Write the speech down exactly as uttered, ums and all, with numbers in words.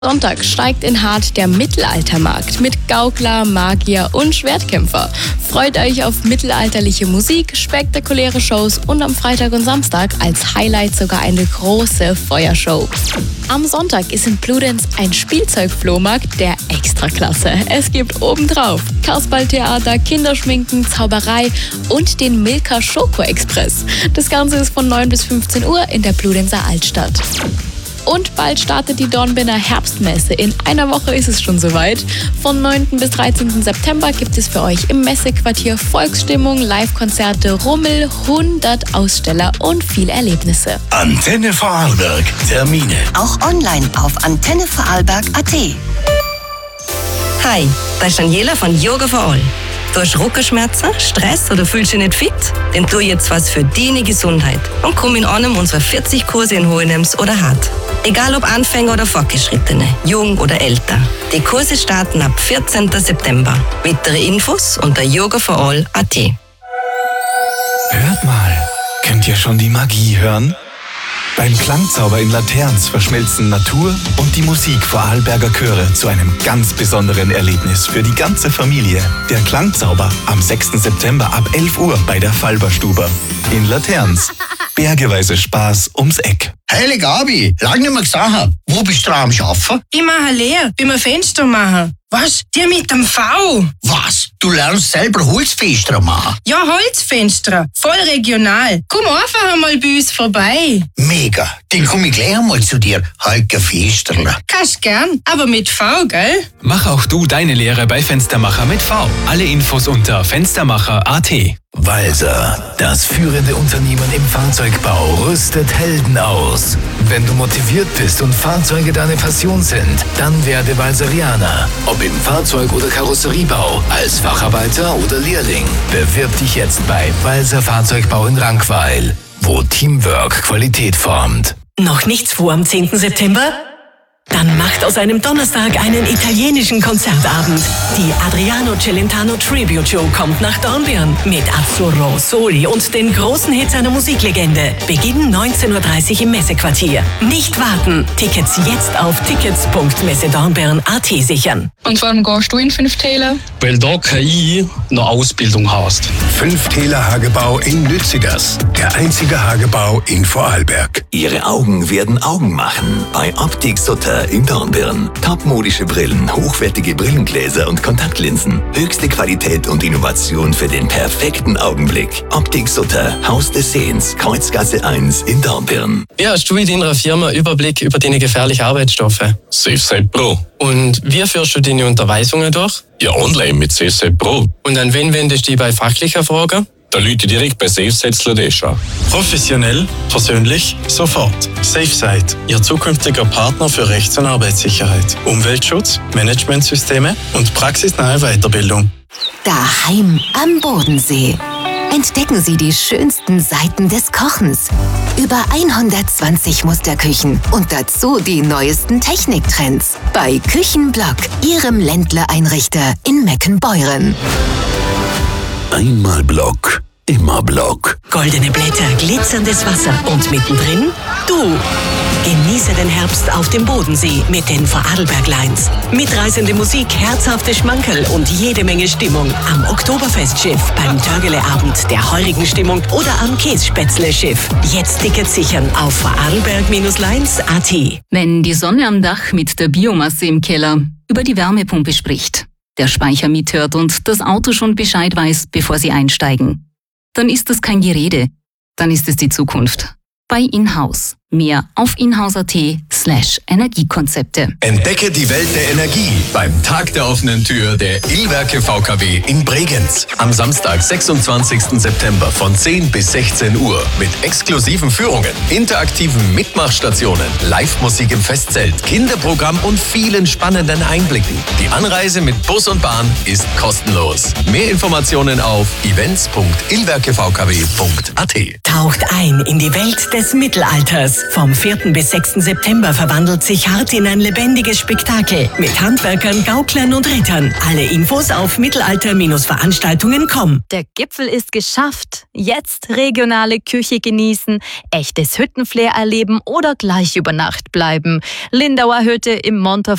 Sonntag steigt in Hart der Mittelaltermarkt mit Gaukler, Magier und Schwertkämpfer. Freut euch auf mittelalterliche Musik, spektakuläre Shows und am Freitag und Samstag als Highlight sogar eine große Feuershow. Am Sonntag ist in Bludenz ein Spielzeugflohmarkt der Extraklasse. Es gibt obendrauf Kasperltheater, Kinderschminken, Zauberei und den Milka Schoko Express. Das Ganze ist von neun bis fünfzehn Uhr in der Bludenzer Altstadt. Und bald startet die Dornbirner Herbstmesse. In einer Woche ist es schon soweit. Von neunten bis dreizehnten September gibt es für euch im Messequartier Volksstimmung, Live-Konzerte, Rummel, hundert Aussteller und viele Erlebnisse. Antenne Vorarlberg. Termine. Auch online auf antenne vorarlberg punkt a t. Hi, da ist Daniela von Yoga for All. Du hast Rückenschmerzen, Stress oder fühlst dich nicht fit? Dann tu jetzt was für deine Gesundheit und komm in einem unserer vierzig Kurse in Hohenems oder Hart. Egal ob Anfänger oder Fortgeschrittene, jung oder älter. Die Kurse starten ab vierzehnten September. Weitere Infos unter yoga for all punkt a t. Hört mal, könnt ihr schon die Magie hören? Beim Klangzauber in Laterns verschmelzen Natur und die Musik Vorarlberger Chöre zu einem ganz besonderen Erlebnis für die ganze Familie. Der Klangzauber am sechsten September ab elf Uhr bei der Falberstube in Laterns. Bergeweise Spaß ums Eck. Hey Gabi, lang nicht mehr gesehen. Wo bist du am Schaffen? Ich mache leer, wie wir Fenster machen. Was? Die mit dem V? Was? Du lernst selber Holzfenster machen? Ja, Holzfenster. Voll regional. Komm einfach einmal bei uns vorbei. Mega. Dann komm ich gleich einmal zu dir. Heike Festerle. Kannst gern, aber mit V, gell? Mach auch du deine Lehre bei Fenstermacher mit V. Alle Infos unter fenstermacher punkt a t. Walser, das führende Unternehmen im Fahrzeugbau, rüstet Helden aus. Wenn du motiviert bist und Fahrzeuge deine Passion sind, dann werde Walserianer. Ob im Fahrzeug- oder Karosseriebau, als Facharbeiter oder Lehrling. Bewirb dich jetzt bei Walser Fahrzeugbau in Rankweil, wo Teamwork Qualität formt. Noch nichts vor am zehnten September? Dann macht aus einem Donnerstag einen italienischen Konzertabend. Die Adriano Celentano Tribute Show kommt nach Dornbirn mit Azzurro, Soli und den großen Hits einer Musiklegende. Beginn neunzehn Uhr dreißig im Messequartier. Nicht warten. Tickets jetzt auf tickets punkt messedornbirn punkt a t sichern. Und warum gehst du in fünf Täler? Weil da K I eine Ausbildung hast. Fünf Täler Hagebau in Lützigers. Der einzige Hagebau in Vorarlberg. Ihre Augen werden Augen machen. Bei Optik Sutter in Dornbirn. Topmodische Brillen, hochwertige Brillengläser und Kontaktlinsen. Höchste Qualität und Innovation für den perfekten Augenblick. Optik Sutter, Haus des Sehens, Kreuzgasse eins in Dornbirn. Wie hast du in deiner Firma Überblick über deine gefährlichen Arbeitsstoffe? SafeSite Pro. Und wie führst du deine Unterweisungen durch? Ja, online mit SafeSite Pro. Und an wen wendest du dich bei fachlicher Frage? Da Leute direkt bei SafeSite Slodesha. Professionell, persönlich, sofort. SafeSite, Ihr zukünftiger Partner für Rechts- und Arbeitssicherheit, Umweltschutz, Managementsysteme und praxisnahe Weiterbildung. Daheim am Bodensee. Entdecken Sie die schönsten Seiten des Kochens. Über hundertzwanzig Musterküchen und dazu die neuesten Techniktrends. Bei Küchenblock, Ihrem Ländler-Einrichter in Meckenbeuren. Einmal Block, immer Block. Goldene Blätter, glitzerndes Wasser und mittendrin du. Genieße den Herbst auf dem Bodensee mit den Vorarlberg Lines. Mitreißende Musik, herzhafte Schmankerl und jede Menge Stimmung am Oktoberfestschiff, beim Törgeleabend, der heurigen Stimmung oder am Kässpätzle-Schiff. Jetzt Tickets sichern auf vorarlberg Lines punkt a t. Wenn die Sonne am Dach mit der Biomasse im Keller über die Wärmepumpe spricht, der Speicher mithört und das Auto schon Bescheid weiß, bevor Sie einsteigen, dann ist das kein Gerede, dann ist es die Zukunft. Bei Inhouse. Mehr auf inhouse punkt a t slash Energiekonzepte. Entdecke die Welt der Energie beim Tag der offenen Tür der Illwerke V K W in Bregenz. Am Samstag, sechsundzwanzigsten September von zehn bis sechzehn Uhr mit exklusiven Führungen, interaktiven Mitmachstationen, Live-Musik im Festzelt, Kinderprogramm und vielen spannenden Einblicken. Die Anreise mit Bus und Bahn ist kostenlos. Mehr Informationen auf events punkt illwerke v k w punkt a t. Taucht ein in die Welt des Mittelalters. Vom vierten bis sechsten September verwandelt sich Hart in ein lebendiges Spektakel mit Handwerkern, Gauklern und Rittern. Alle Infos auf mittelalter Veranstaltungen punkt com. Der Gipfel ist geschafft. Jetzt regionale Küche genießen, echtes Hüttenflair erleben oder gleich über Nacht bleiben. Lindauer Hütte im Montauf